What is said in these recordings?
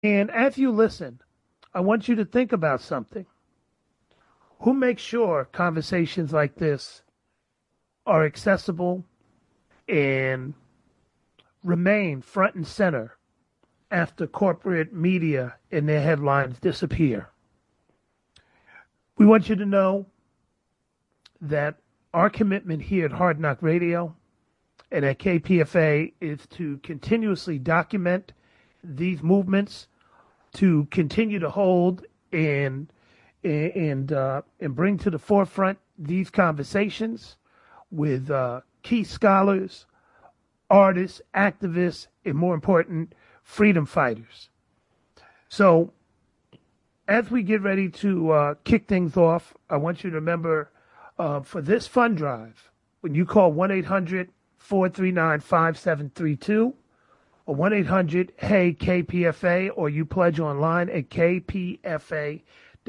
And as you listen, I want you to think about something. Who makes sure conversations like this are accessible and remain front and center after corporate media and their headlines disappear? We want you to know that our commitment here at Hard Knock Radio and at KPFA is to continuously document these movements, to continue to hold and bring to the forefront these conversations with key scholars, artists, activists, and more important, freedom fighters. So, as we get ready to kick things off, I want you to remember for this fund drive, when you call 1-800-439-5732 or 1-800-HEY-KPFA, or you pledge online at kpfa.org.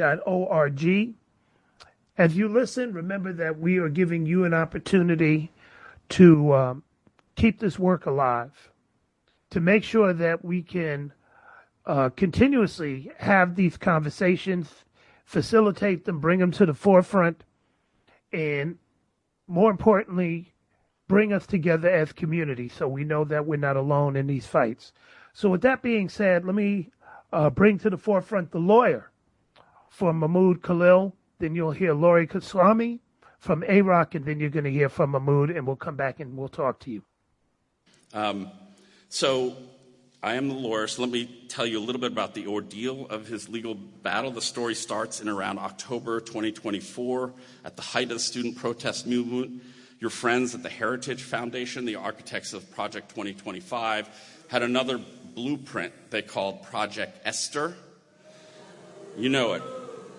As you listen, remember that we are giving you an opportunity to keep this work alive, to make sure that we can continuously have these conversations, facilitate them, bring them to the forefront, and more importantly, bring us together as community so we know that we're not alone in these fights. So with that being said, let me bring to the forefront the lawyer for Mahmoud Khalil. Then you'll hear Lori Kaswami from AROC, and then you're going to hear from Mahmoud, and we'll come back and we'll talk to you. So I am the lawyer, so let me tell you a little bit about the ordeal of his legal battle. The story starts in around October 2024 at the height of the student protest movement. Your friends at the Heritage Foundation, the architects of Project 2025, had another blueprint they called Project Esther. You know it.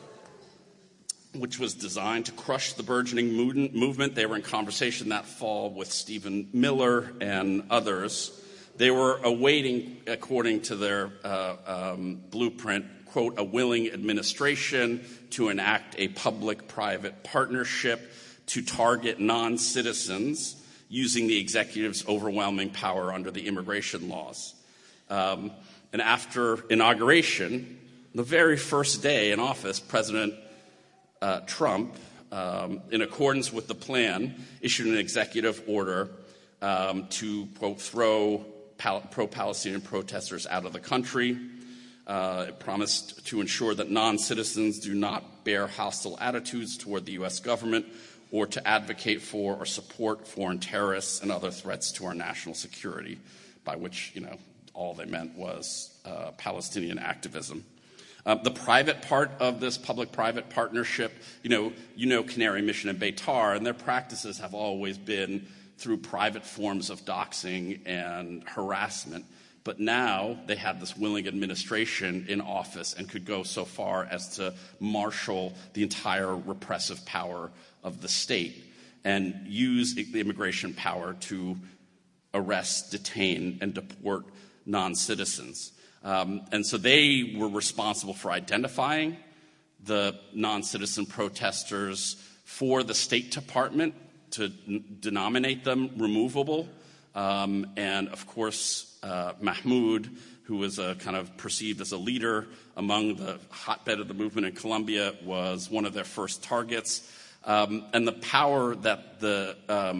Which was designed to crush the burgeoning movement. They were in conversation that fall with Stephen Miller and others. They were awaiting, according to their blueprint, quote, a willing administration to enact a public-private partnership to target non-citizens using the executive's overwhelming power under the immigration laws. And after inauguration, the very first day in office, President Trump, in accordance with the plan, issued an executive order to, quote, throw pro-Palestinian protesters out of the country. It promised to ensure that non-citizens do not bear hostile attitudes toward the U.S. government or to advocate for or support foreign terrorists and other threats to our national security, by which, all they meant was Palestinian activism. The private part of this public-private partnership, Canary Mission and Beitar, and their practices have always been through private forms of doxing and harassment. But now they have this willing administration in office and could go so far as to marshal the entire repressive power of the state and use the immigration power to arrest, detain, and deport non-citizens. And so they were responsible for identifying the non-citizen protesters for the State Department to denominate them removable. And, of course, Mahmoud, who was kind of perceived as a leader among the hotbed of the movement in Colombia, was one of their first targets. And the power that the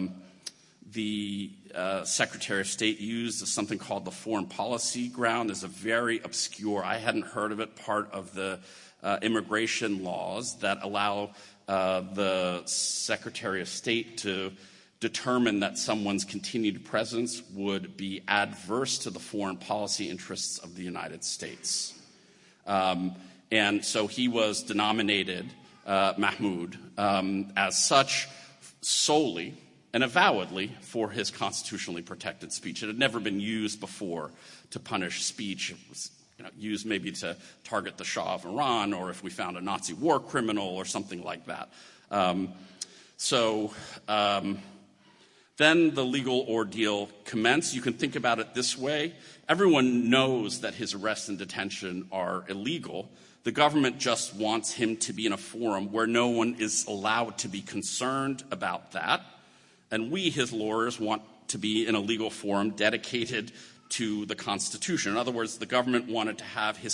Secretary of State used is something called the foreign policy ground. Is a very obscure, I hadn't heard of it, part of the immigration laws that allow the Secretary of State to determine that someone's continued presence would be adverse to the foreign policy interests of the United States. And so he was denominated, Mahmoud, as such solely and avowedly for his constitutionally protected speech. It had never been used before to punish speech. It was used maybe to target the Shah of Iran, or if we found a Nazi war criminal or something like that. Then the legal ordeal commenced. You can think about it this way. Everyone knows that his arrest and detention are illegal. The government just wants him to be in a forum where no one is allowed to be concerned about that. And we, his lawyers, want to be in a legal forum dedicated to the Constitution. In other words, the government wanted to have his